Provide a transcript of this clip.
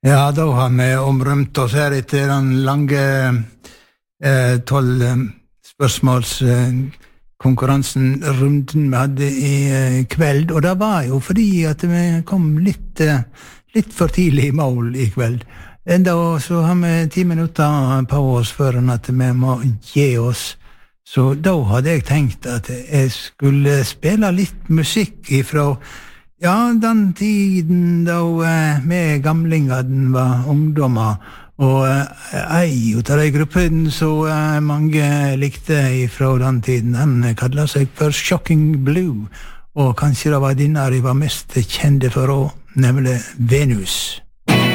Ja, da har vi omrømt oss her etter den lange 12 spørsmålskonkurransen, runden vi hadde i kveld, og det var jo fordi at vi kom litt for tidlig i mål i kveld. Enda så har vi 10 minutter på oss før at vi må gi oss. Så da hadde jeg tenkt at jeg skulle spille litt musikk ifra den tiden da vi gamlingene var ungdommer, og ei ut av de gruppene så mange likte ifra den tiden, han kallet seg for Shocking Blue, og kanskje det var denne de var mest kjente for også, nemlig Venus.